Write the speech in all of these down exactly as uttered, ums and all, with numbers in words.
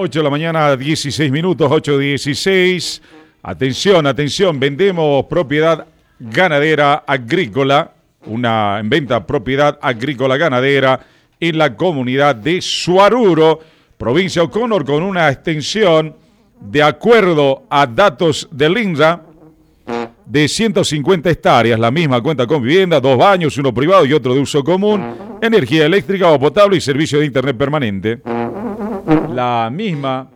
ocho de la mañana, dieciséis minutos, ocho dieciséis. Atención, atención, vendemos propiedad ganadera agrícola, una en venta propiedad agrícola ganadera en la comunidad de Suaruro, provincia O'Connor, con una extensión de acuerdo a datos del INRA de ciento cincuenta hectáreas. La misma cuenta con vivienda, dos baños, uno privado y otro de uso común, energía eléctrica o potable y servicio de internet permanente. La misma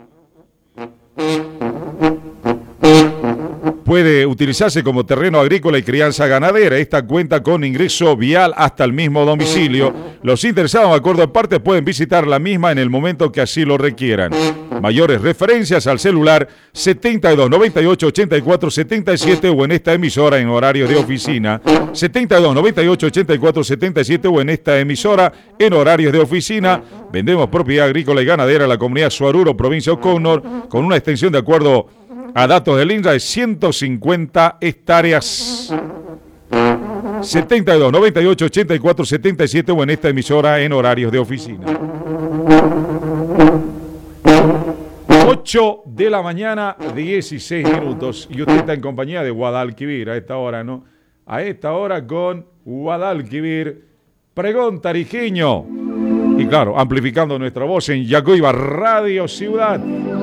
puede utilizarse como terreno agrícola y crianza ganadera. Esta cuenta con ingreso vial hasta el mismo domicilio. Los interesados, de acuerdo a partes, pueden visitar la misma en el momento que así lo requieran. Mayores referencias al celular setenta y dos, noventa y ocho, ochenta y cuatro, setenta y siete o en esta emisora en horario de oficina. setenta y dos, noventa y ocho, ochenta y cuatro, setenta y siete o en esta emisora en horarios de oficina. Vendemos propiedad agrícola y ganadera en la comunidad Suaruro, provincia O'Connor, con una extensión de acuerdo a datos del INRA de ciento cincuenta hectáreas. setenta y dos, noventa y ocho, ochenta y cuatro, setenta y siete o en esta emisora en horarios de oficina. ocho de la mañana, dieciséis minutos. Y usted está en compañía de Guadalquivir a esta hora, ¿no? A esta hora con Guadalquivir, Pregón Tarijeño. Y claro, amplificando nuestra voz en Yacuiba Radio Ciudad.